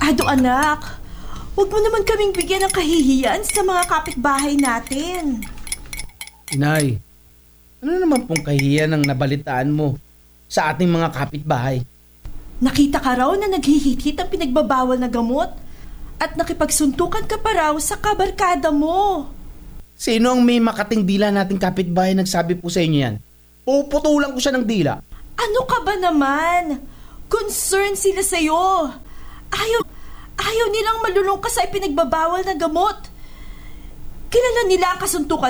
Ado anak, huwag mo naman kaming bigyan ng kahihiyan sa mga kapitbahay natin. Inay, ano naman pong kahihiyan ng nabalitaan mo sa ating mga kapitbahay? Nakita ka raw na naghihit-hit ang pinagbabawal na gamot at nakipagsuntukan ka pa raw sa kabarkada mo. Sino ang may makating dila nating kapitbahay nagsabi po sa inyo yan? Puputulan ko siya ng dila. Ano ka ba naman? Concern sila sa'yo. Ayaw nilang malulong ka sa ipinagbabawal na gamot. Kilala nila ang kasuntukan